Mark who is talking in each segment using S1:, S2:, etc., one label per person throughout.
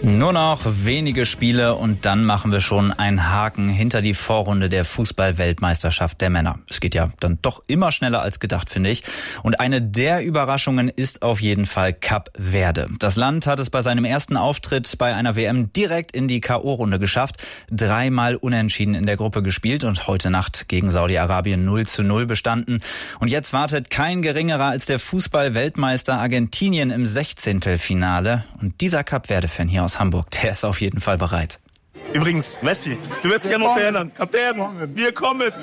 S1: Nur noch wenige Spiele und dann machen wir schon einen Haken hinter die Vorrunde der Fußball-Weltmeisterschaft der Männer. Es geht ja dann doch immer schneller als gedacht, finde ich. Und eine der Überraschungen ist auf jeden Fall Kap Verde. Das Land hat es bei seinem ersten Auftritt bei einer WM direkt in die K.O.-Runde geschafft. 3-mal unentschieden in der Gruppe gespielt und heute Nacht gegen Saudi-Arabien 0:0 bestanden. Und jetzt wartet kein geringerer als der Fußball-Weltmeister Argentinien im 16. Und dieser Kap Verde-Fan hier aus Hamburg, der ist auf jeden Fall bereit.
S2: Übrigens, Messi, du wirst dich ja noch erinnern. Kap Verde, wir kommen.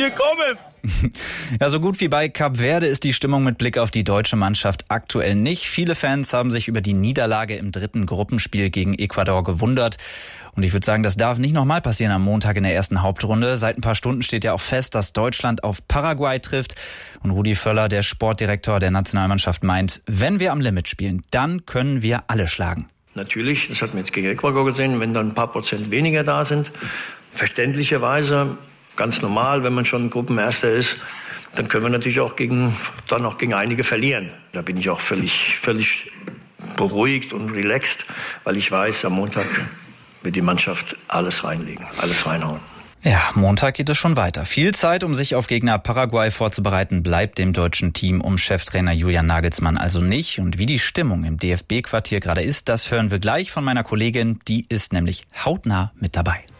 S1: Ja, so gut wie bei Kap Verde ist die Stimmung mit Blick auf die deutsche Mannschaft aktuell nicht. Viele Fans haben sich über die Niederlage im 3. Gruppenspiel gegen Ecuador gewundert. Und ich würde sagen, das darf nicht nochmal passieren am Montag in der ersten Hauptrunde. Seit ein paar Stunden steht ja auch fest, dass Deutschland auf Paraguay trifft. Und Rudi Völler, der Sportdirektor der Nationalmannschaft, meint, wenn wir am Limit spielen, dann können wir alle schlagen.
S3: Natürlich, das hat man jetzt gegen Ecuador gesehen, wenn dann ein paar Prozent weniger da sind, verständlicherweise, ganz normal, wenn man schon Gruppenerster ist, dann können wir natürlich auch gegen einige verlieren. Da bin ich auch völlig beruhigt und relaxed, weil ich weiß, am Montag wird die Mannschaft alles reinlegen, alles reinhauen.
S1: Ja, Montag geht es schon weiter. Viel Zeit, um sich auf Gegner Paraguay vorzubereiten, bleibt dem deutschen Team um Cheftrainer Julian Nagelsmann also nicht. Und wie die Stimmung im DFB-Quartier gerade ist, das hören wir gleich von meiner Kollegin. Die ist nämlich hautnah mit dabei.